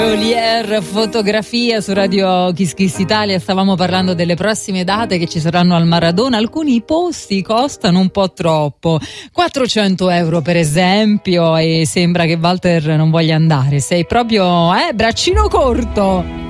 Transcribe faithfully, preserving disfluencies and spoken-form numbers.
Olier, fotografia su Radio Kiss Kiss Italia. Stavamo parlando delle prossime date che ci saranno al Maradona. Alcuni posti costano un po' troppo, quattrocento euro per esempio, e sembra che Walter non voglia andare. Sei proprio eh, braccino corto.